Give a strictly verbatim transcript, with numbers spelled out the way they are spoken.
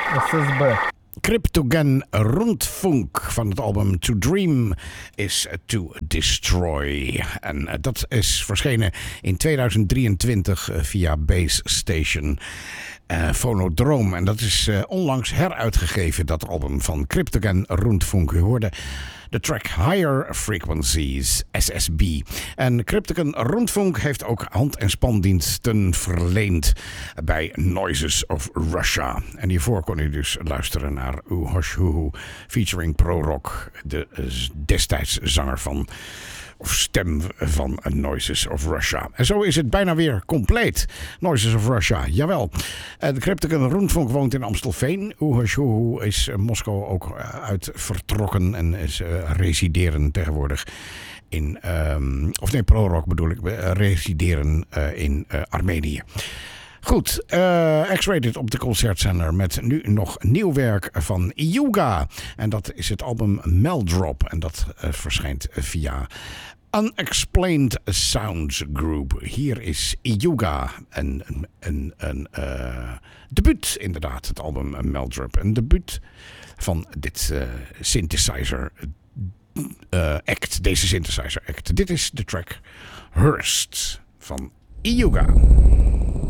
S S B. Cryptogen Rundfunk van het album To Dream is to Destroy. En uh, dat is verschenen in tweeduizend drieëntwintig uh, via Base Station uh, Phonodroom. En dat is uh, onlangs heruitgegeven, dat album van Cryptogen Rundfunk. U hoorde de track Higher Frequencies, S S B. En Cryptogen Rundfunk heeft ook hand- en spandiensten verleend bij Noises of Russia. En hiervoor kon u dus luisteren naar Uhoshuhu featuring Pro-Rock, de destijds zanger van, of stem van Noises of Russia. En zo is het bijna weer compleet. Noises of Russia, jawel. De Cryptogen Rundfunk woont in Amstelveen. Uhoshuhu is Moskou ook uit vertrokken en is uh, resideren tegenwoordig in, um, of nee, Pro-Rock bedoel ik, uh, resideren uh, in uh, Armenië. Goed, uh, X-Rated op de concertzender met nu nog nieuw werk van Yuga. En dat is het album Meldrop. En dat uh, verschijnt via Unexplained Sounds Group. Hier is Yuga, een, een, een, een uh, debuut inderdaad, het album Meldrop. Een debuut van dit uh, synthesizer uh, act, deze synthesizer act. Dit is de track Hurst van Yuga.